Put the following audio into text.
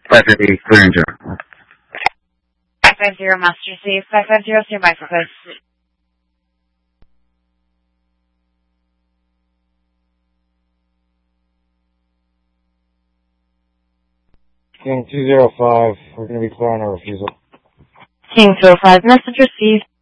550, clear and zero. 550, master receive. 550, standby for close. King 205, we're going to be clear on our refusal. King 205, message received.